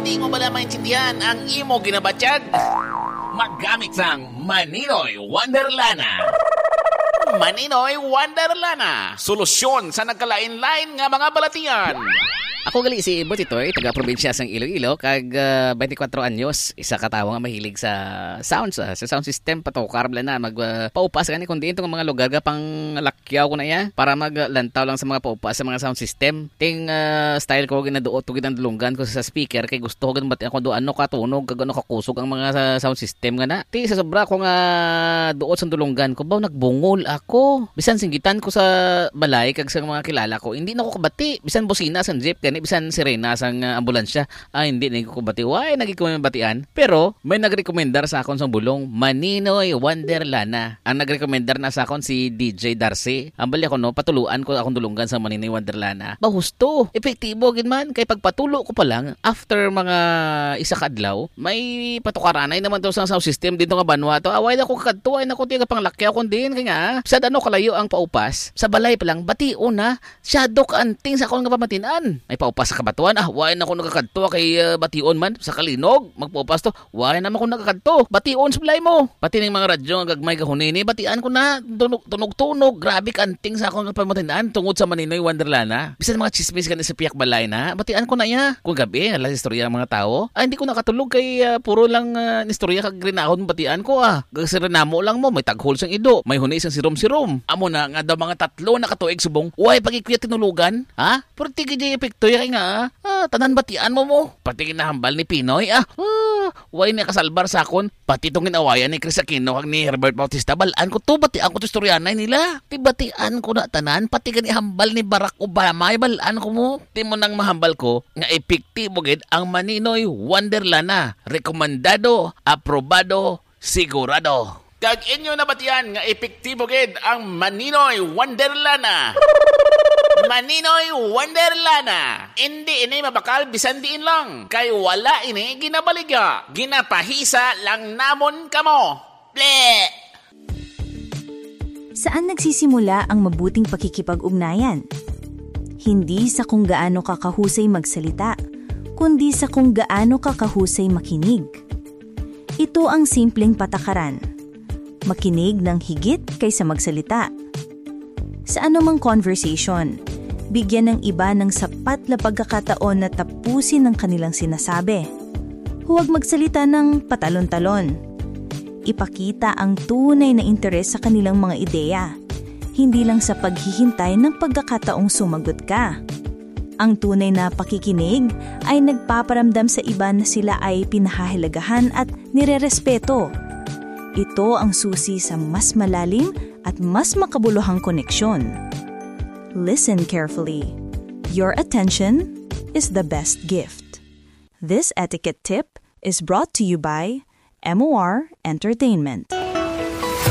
Hindi mo bala maintindihan ang imo ginabatyag? Maggamit sang Maninoy Wonderlana. Maninoy Wonderlana, solusyon sa nagkalain-lain nga mga balatian. Ako gali si Butitoy, taga-probinsya sang Iloilo, kag 24 anyos, isa katawa nga mahilig sa sounds, sa sound system, patukar na magpaupas gani kundi itong mga lugar ga pang lakyaw ko na ya, para maglantaw lang sa mga paupas sa mga sound system. Ting style ko ginaduot ko ginandulungan ko sa speaker, kay gusto ko ganun ako do ano katunog, kag ano kakusog ang mga sound system nga na. Ti sa sobra ko nga duot sa dulungan ko, baw nagbungol ako. Bisan singgitan ko sa balay, kag sa mga kilala ko, hindi na ko kabati. Bisan bosina sa jeep, gani bisan sirena sang ambulansya, hindi na ko bati. Why nagikumen batian? Pero may nagrekomendar sa akon sa bulong Maninoy Wonderlana. Ang nagrekomendar na sa akon si DJ Darcy. Ang bali ako no, patuluan ko akong dulungan sa Maninoy Wonderlana. Bahusto, epektibo gid man, kay pagpatulo ko pa lang after mga isa ka adlaw, may patukaranay naman to sa sound system dito nga banwa to. Away na ko kadto, ay na ko tiga panglakyaw kon din kay nga sa ano kalayo ang paupas. Sa balay pa lang bation na shadow anting sa akon nga pamatinan. May paupas sa kabatuan, why na ako nagakadto kay bation man sa kalinog, magpaupas to, why naman ako nagakadto, bation sa balay mo. Pati ng mga radyo nga gagmay kahunini, batian ko na, tunog-tunog, grabe kanting sa akong pamatinan tungod sa Maninoy Wonderlana. Bisan mga chismis ka sa piyak balay na, batian ko na ya. Kung gabi, alas istorya ng mga tao, hindi ko nakatulog kay puro lang istorya kag grinahon batian ko Gagsirenamo lang mo, may taghol sang ido, may hunis sang sirom-sirom. Amo na nga daw mga tatlo na katuig subong, why pagikuya tinulugan? Pero tigil epekto kay nga, tanan batian mo. Pati kinahambal ni Pinoy, why na kasalbar sa akon, pati itong ginawayan ni Chris Aquino kag ni Herbert Bautista, balaan ko to, batian ko to istoryanay nila. Ti batian ko na tanan, pati kanihambal ni Barack Obama, balaan ko mo. Ti mo nang mahambal ko, nga epektibo gid ang Maninoy Wonderlana. Rekomendado, aprobado, sigurado. Kag inyo na batian nga epektibo gid ang Maninoy Wonderlana. Maninoy Wonderlana. Hindi ini mabakal bisan diin lang. Kay wala ini ginabaligya. Ginapahisa lang namon kamo. Ble! Saan nagsisimula ang mabuting pakikipag-ugnayan? Hindi sa kung gaano ka kahusay magsalita, kundi sa kung gaano ka kahusay makinig. Ito ang simpleng patakaran. Makinig ng higit kaysa magsalita. Sa anumang conversation, bigyan ng iba ng sapat na pagkakataon na tapusin ang kanilang sinasabi. Huwag magsalita ng patalon-talon. Ipakita ang tunay na interes sa kanilang mga ideya, hindi lang sa paghihintay ng pagkakataong sumagot ka. Ang tunay na pakikinig ay nagpaparamdam sa iba na sila ay pinahahalagahan at nirerespeto. Ito ang susi sa mas malalim at mas makabuluhang koneksyon. Listen carefully. Your attention is the best gift. This etiquette tip is brought to you by MOR Entertainment.